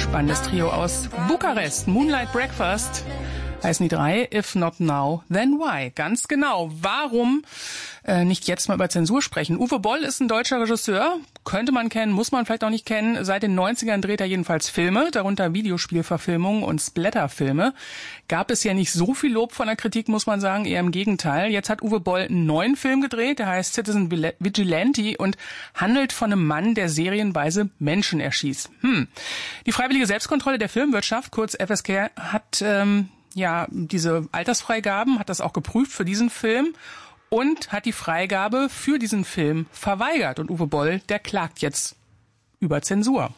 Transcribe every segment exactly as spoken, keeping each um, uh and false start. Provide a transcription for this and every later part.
Spannendes Trio aus Bukarest, Moonlight Breakfast. Heißen die drei, if not now, then why? Ganz genau. Warum äh, nicht jetzt mal über Zensur sprechen? Uwe Boll ist ein deutscher Regisseur, könnte man kennen, muss man vielleicht auch nicht kennen. Seit den neunzigern dreht er jedenfalls Filme, darunter Videospielverfilmungen und Splatterfilme. Gab es ja nicht so viel Lob von der Kritik, muss man sagen, eher im Gegenteil. Jetzt hat Uwe Boll einen neuen Film gedreht, der heißt Citizen Vigilante und handelt von einem Mann, der serienweise Menschen erschießt. Hm. Die freiwillige Selbstkontrolle der Filmwirtschaft, kurz F S K, hat ähm, ja diese Altersfreigaben, hat das auch geprüft für diesen Film und hat die Freigabe für diesen Film verweigert. Und Uwe Boll, der klagt jetzt über Zensur.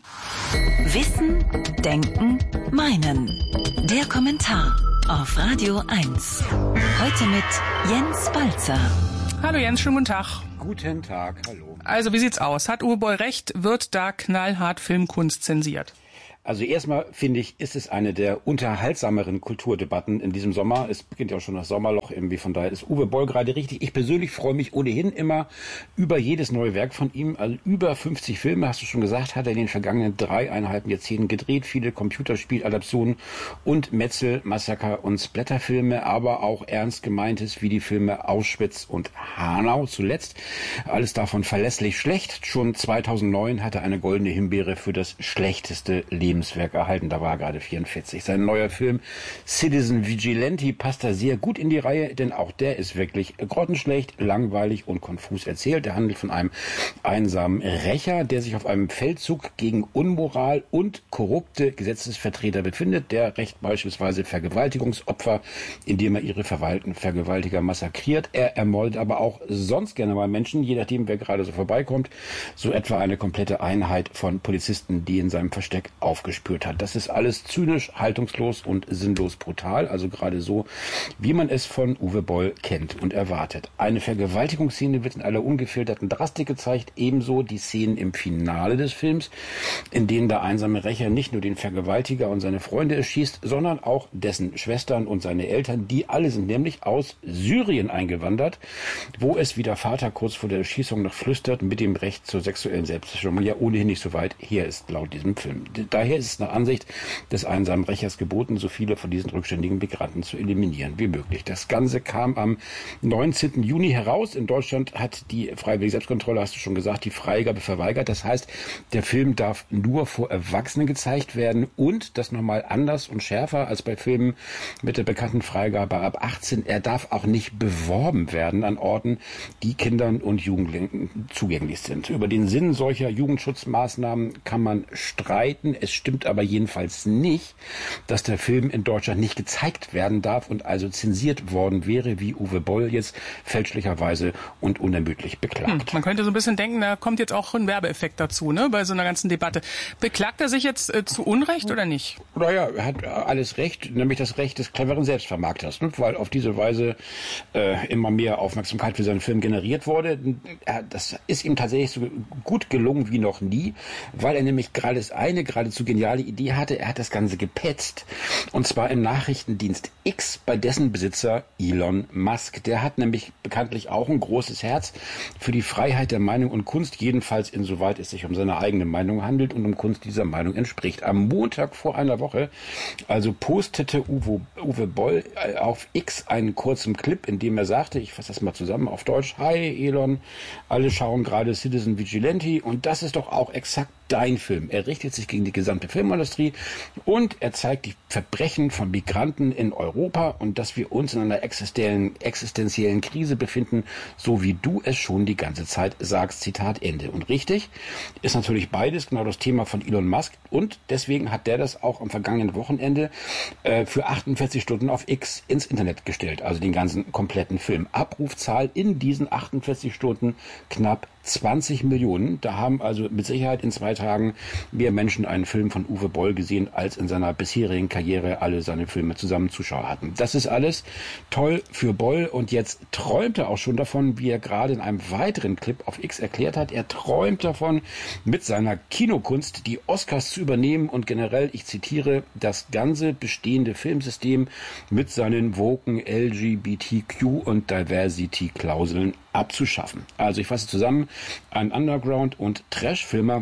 Wissen, Denken, Meinen. Der Kommentar auf Radio eins. Heute mit Jens Balzer. Hallo Jens, schönen guten Tag. Guten Tag, hallo. Also wie sieht's aus? Hat Uwe Boll recht? Wird da knallhart Filmkunst zensiert? Also erstmal finde ich, ist es eine der unterhaltsameren Kulturdebatten in diesem Sommer. Es beginnt ja auch schon das Sommerloch irgendwie, von daher ist Uwe Boll gerade richtig. Ich persönlich freue mich ohnehin immer über jedes neue Werk von ihm. Also über fünfzig Filme, hast du schon gesagt, hat er in den vergangenen dreieinhalb Jahrzehnten gedreht. Viele Computerspieladaptionen und Metzel, Massaker und Splatterfilme, aber auch ernst gemeintes wie die Filme Auschwitz und Hanau zuletzt. Alles davon verlässlich schlecht. Schon zweitausendneun hat er eine goldene Himbeere für das schlechteste Leben Lebenswerk erhalten, da war er gerade vierundvierzig. Sein neuer Film Citizen Vigilante passt da sehr gut in die Reihe, denn auch der ist wirklich grottenschlecht, langweilig und konfus erzählt. Er handelt von einem einsamen Rächer, der sich auf einem Feldzug gegen Unmoral und korrupte Gesetzesvertreter befindet. Der rächt beispielsweise Vergewaltigungsopfer, indem er ihre verwalten Vergewaltiger massakriert. Er ermordet aber auch sonst gerne mal Menschen, je nachdem, wer gerade so vorbeikommt. So etwa eine komplette Einheit von Polizisten, die in seinem Versteck auf aufgespürt hat. Das ist alles zynisch, haltungslos und sinnlos brutal, also gerade so, wie man es von Uwe Boll kennt und erwartet. Eine Vergewaltigungsszene wird in aller ungefilterten Drastik gezeigt, ebenso die Szenen im Finale des Films, in denen der einsame Rächer nicht nur den Vergewaltiger und seine Freunde erschießt, sondern auch dessen Schwestern und seine Eltern, die alle sind nämlich aus Syrien eingewandert, wo es, wie der Vater kurz vor der Erschießung noch flüstert, mit dem Recht zur sexuellen Selbstbestimmung ja ohnehin nicht so weit her ist, laut diesem Film. Daher ist es nach Ansicht des einsamen Rächers geboten, so viele von diesen rückständigen Migranten zu eliminieren wie möglich. Das Ganze kam am neunzehnten Juni heraus. In Deutschland hat die freiwillige Selbstkontrolle, hast du schon gesagt, die Freigabe verweigert. Das heißt, der Film darf nur vor Erwachsenen gezeigt werden und das nochmal anders und schärfer als bei Filmen mit der bekannten Freigabe ab achtzehn. Er darf auch nicht beworben werden an Orten, die Kindern und Jugendlichen zugänglich sind. Über den Sinn solcher Jugendschutzmaßnahmen kann man streiten. Es stimmt aber jedenfalls nicht, dass der Film in Deutschland nicht gezeigt werden darf und also zensiert worden wäre, wie Uwe Boll jetzt fälschlicherweise und unermüdlich beklagt. Hm, man könnte so ein bisschen denken, da kommt jetzt auch ein Werbeeffekt dazu, ne, bei so einer ganzen Debatte. Beklagt er sich jetzt äh, zu Unrecht oder nicht? Naja, er hat alles Recht, nämlich das Recht des cleveren Selbstvermarkters, ne, weil auf diese Weise äh, immer mehr Aufmerksamkeit für seinen Film generiert wurde. Er, das ist ihm tatsächlich so gut gelungen wie noch nie, weil er nämlich gerade das eine geradezu geniale Idee hatte. Er hat das Ganze gepetzt. Und zwar im Nachrichtendienst X bei dessen Besitzer Elon Musk. Der hat nämlich bekanntlich auch ein großes Herz für die Freiheit der Meinung und Kunst, jedenfalls insoweit es sich um seine eigene Meinung handelt und um Kunst dieser Meinung entspricht. Am Montag vor einer Woche also postete Uwe, Uwe Boll auf X einen kurzen Clip, in dem er sagte, ich fasse das mal zusammen auf Deutsch: Hi Elon, alle schauen gerade Citizen Vigilante und das ist doch auch exakt dein Film. Er richtet sich gegen die gesamte Filmindustrie und er zeigt die Verbrechen von Migranten in Europa und dass wir uns in einer existenziellen, existenziellen Krise befinden, so wie du es schon die ganze Zeit sagst. Zitat Ende. Und richtig ist natürlich beides genau das Thema von Elon Musk und deswegen hat der das auch am vergangenen Wochenende äh, für achtundvierzig Stunden auf X ins Internet gestellt, also den ganzen kompletten Film. Abrufzahl in diesen achtundvierzig Stunden knapp zwanzig Millionen. Da haben also mit Sicherheit in zwei Tagen mehr Menschen einen Film von Uwe Boll gesehen, als in seiner bisherigen Karriere alle seine Filme zusammen Zuschauer hatten. Das ist alles toll für Boll und jetzt träumt er auch schon davon, wie er gerade in einem weiteren Clip auf X erklärt hat, er träumt davon, mit seiner Kinokunst die Oscars zu übernehmen und generell, ich zitiere, das ganze bestehende Filmsystem mit seinen woken L G B T Q und Diversity-Klauseln abzuschaffen. Also ich fasse zusammen, ein Underground- und Trash-Filmer, der uns seit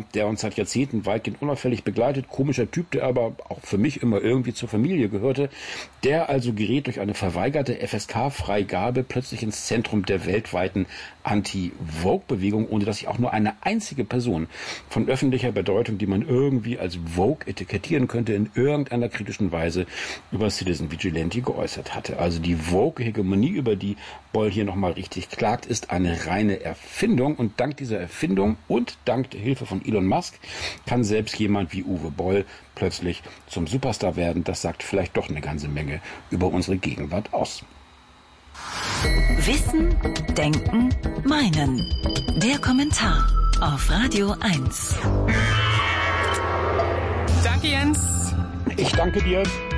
seit Jahrzehnten weitgehend unauffällig begleitet. Komischer Typ, der aber auch für mich immer irgendwie zur Familie gehörte. Der also gerät durch eine verweigerte F S K-Freigabe plötzlich ins Zentrum der weltweiten Anti-Vogue-Bewegung, ohne dass sich auch nur eine einzige Person von öffentlicher Bedeutung, die man irgendwie als Vogue etikettieren könnte, in irgendeiner kritischen Weise über Citizen Vigilante geäußert hatte. Also die Vogue-Hegemonie, über die Boll hier nochmal richtig klagt, ist eine reine Erfindung. Und dank dieser Erfindung und dank der Hilfe von Elon Musk kann selbst jemand wie Uwe Boll plötzlich zum Superstar werden. Das sagt vielleicht doch eine ganze Menge über unsere Gegenwart aus. Wissen, Denken, Meinen. Der Kommentar auf Radio eins. Danke, Jens. Ich danke dir.